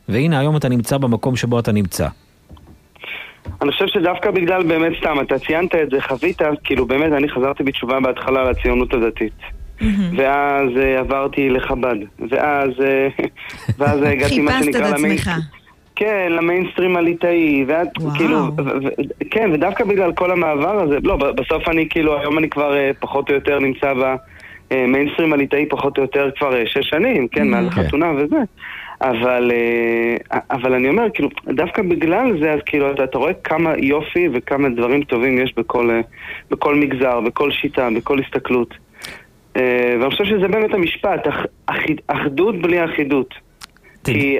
והנה היום אתה נמצא במקום שבו אתה נמצא. אני חושב שדווקא בגלל באמת סתם, אתה ציינת את זה, חווית, כאילו באמת אני חזרתי בתשובה בהתחלה לציונות הדתית. ואז עברתי לחב"ד, ואז הגעתי מה שנקרא כן, למיינסטרים הליטאי, כאילו, כן, ודווקא בגלל כל המעבר הזה, לא, בסוף אני כאילו, היום אני כבר פחות או יותר נמצא במיינסטרים הליטאי פחות או יותר כבר 6 שנים, כן, מאז החתונה וזה. אבל אני אומר, כאילו, דווקא בגלל זה, אז כאילו, אתה רואה כמה יופי וכמה דברים טובים יש בכל מגזר, בכל שיטה, בכל הסתכלות. ואני חושב שזה באמת המשפט, אחדות בלי אחידות. כי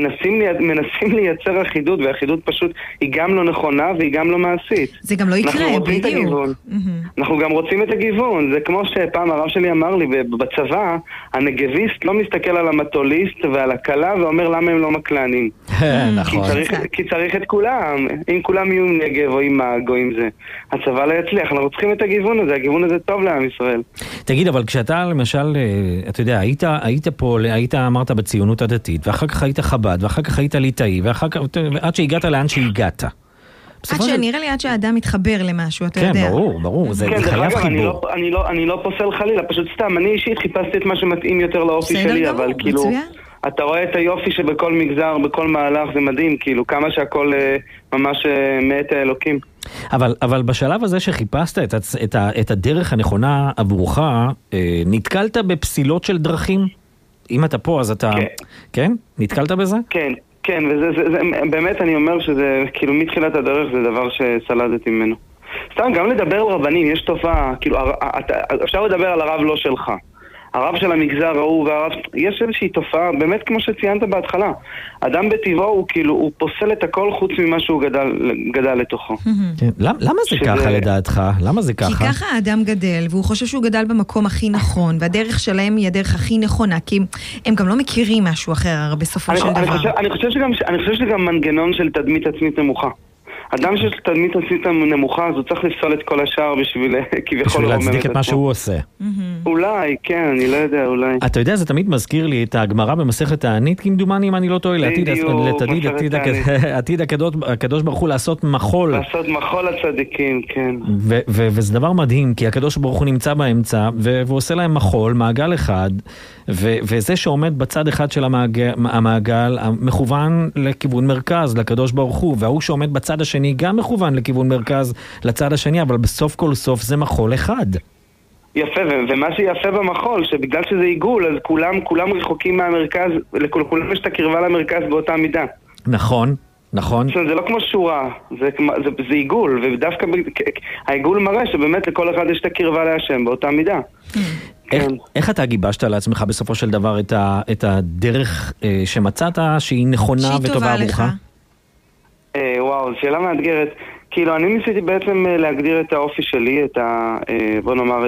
מנסים לייצר אחידות, והאחידות פשוט היא גם לא נכונה והיא גם לא מעשית. זה גם לא יקרה, בדיוק. אנחנו גם רוצים את הגיוון. זה כמו שפעם הרב שלי אמר לי, בצבא, הנגביסט לא מסתכל על המטוליסט ועל הקלה ואומר למה הם לא מקלענים. נכון. כי צריך את כולם. אם כולם יהיו עם נגב או עם מאג או עם זה, הצבא לא יצליח. אנחנו צריכים את הגיוון הזה. הגיוון הזה טוב לעם ישראל. תגיד, אבל כשאתה למשל, אתה יודע, היית פה, אמרת בציונות הדתית, ואחר כך היית חב"ד, ואחר כך היית ליטאי, ועד שהגעת לאן שהגעת. עד שנראה לי עד שהאדם מתחבר למשהו, אתה יודע. כן, ברור, זה חייב חיבור. אני לא פוסל חלילה, פשוט סתם, אני אישית חיפשתי את מה שמתאים יותר לאופי שלי, אבל כאילו, אתה רואה את היופי שבכל מגזר, בכל מהלך, זה מדהים, כאילו, כמה שהכל ממש מאת האלוקים. אבל בשלב הזה שחיפשת את הדרך הנכונה עבורך, נתקלת בפסילות של דרכים? אם אתה פה, אז אתה... כן? נתקלת בזה? כן, וזה באמת אני אומר שזה, כאילו, מתחילת הדרך זה דבר שסלדתי ממנו. סתם, גם לדבר על רבנים, יש תופעה, כאילו, אפשר לדבר על הרב לא שלך. הרב של המגזר ההוא והרב... יש איזושהי תופעה, באמת כמו שציינת בהתחלה. אדם בטבעו הוא כאילו, הוא פוסל את הכל חוץ ממה שהוא גדל לתוכו. למה זה ככה לדעתך? למה זה ככה? כי ככה האדם גדל, והוא חושב שהוא גדל במקום הכי נכון, והדרך שלהם היא הדרך הכי נכונה, כי הם גם לא מכירים משהו אחר בסופו של דבר. אני חושב שגם מנגנון של תדמית עצמית נמוכה. אדם שיש תדמית עצמית נמוכה, אז הוא צריך לפסול את כל השאר בשביל כביכול להצדיק את מה שהוא עושה. אולי, כן, אני לא יודע, אולי. אתה יודע, זה תמיד מזכיר לי את הגמרא במסכת תענית, כמדומני אם אני לא טועה, עתיד הקדוש ברוך הוא לעשות מחול. לעשות מחול לצדיקים, כן. וזה דבר מדהים, כי הקדוש ברוך הוא נמצא באמצע, והוא עושה להם מחול, מעגל אחד, וזה שעומד בצד אחד של המעגל, מכוון לכיוון מרכז, לקדוש ברוך הוא, והוא שעומד בצד השני גם מכוון לכיוון מרכז לצד השני, אבל בסוף כל סוף זה מחול אחד. יפה, ומה שיפה במחול, שבגלל שזה עיגול, אז כולם רחוקים מהמרכז, לכולם יש את הקרבה למרכז באותה מידה. נכון. זה לא כמו שורה, זה עיגול, ודווקא העיגול מראה שבאמת לכל אחד יש את הקרבה להשם באותה מידה. איך אתה גיבשת לעצמך בסופו של דבר את הדרך שמצאת שהיא נכונה וטובה עבורך? וואו, זו שאלה מאתגרת. כאילו, אני ניסיתי בעצם להגדיר את האופי שלי, בוא נאמר,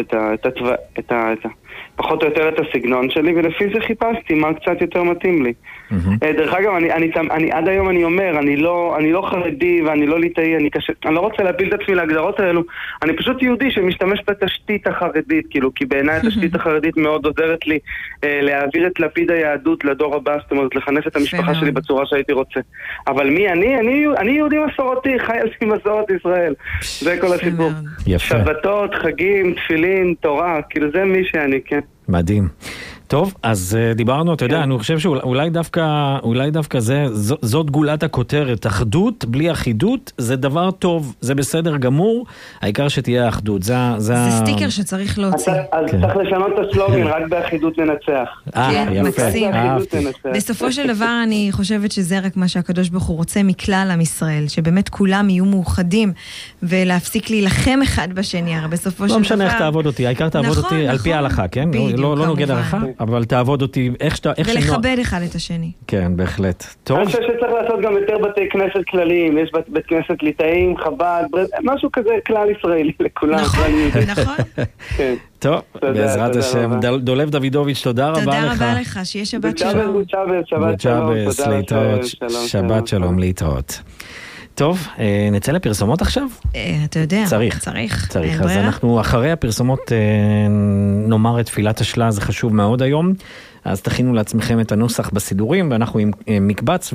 פחות או יותר את הסגנון שלי, ולפי זה חיפשתי מה קצת יותר מתאים לי. דרך אגב, אני עד היום אני אומר, אני לא חרדי ואני לא ליטאי, אני לא רוצה להפיל את עצמי להגדרות האלו, אני פשוט יהודי שמשתמש בתשתית החרדית, כאילו, כי בעיניי התשתית החרדית מאוד עוזרת לי להעביר את לפיד היהדות לדור הבא, זאת אומרת, לחנך את המשפחה שלי בצורה שהייתי רוצה. אבל מי אני? אני יהודי מסורתי, חי על פי מסורת ישראל. זה כל הסיפור. שבתות, חגים, תפילין, תורה, כאילו זה מי שאני, כן. מדהים. טוב, אז דיברנו, אתה יודע, אני חושב שאולי דווקא זאת גולת הכותרת. אחדות בלי אחידות זה דבר טוב, זה בסדר גמור, העיקר שתהיה אחדות. זה סטיקר שצריך להוציא. אז צריך לשנות את הסלוגן, רק באחידות ננצח. מקסים. בסופו של דבר אני חושבת שזה רק מה שהקדוש ברוך הוא רוצה מכלל עם ישראל, שבאמת כולם יהיו מאוחדים, ולהפסיק להילחם אחד בשני, הרי בסופו של דבר... לא משנה איך תעבוד אותי, העיקר תעבוד אותי על פי ההלכה, כן? לא נוגד ההלכה, אבל תעבוד אותי איך ולכבד אחד את השני. כן, בהחלט. טוב. אני חושב שצריך לעשות גם יותר בתי כנסת כלליים, יש בית כנסת ליטאים, חב"ד, משהו כזה כלל ישראלי לכולם. נכון. טוב, בעזרת השם. דולב דוידוביץ', תודה רבה לך. תודה רבה לך, שיהיה שבת שלום. שבת שלום, להתראות. טוב, נצא לפרסומות עכשיו? אתה יודע, צריך. אז אנחנו אחרי הפרסומות נאמר את תפילת השלה, זה חשוב מאוד היום. אז תכינו לעצמכם את הנוסח בסידורים, ואנחנו עם מקבץ